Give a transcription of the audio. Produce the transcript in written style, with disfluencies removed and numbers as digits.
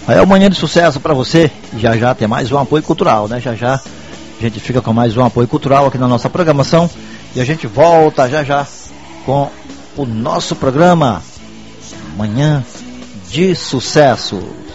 Aí é o Manhã de Sucesso para você. Já já tem mais um apoio cultural, né? Já já a gente fica com mais um apoio cultural aqui na nossa programação. E a gente volta já já com o nosso programa Manhã de Sucesso.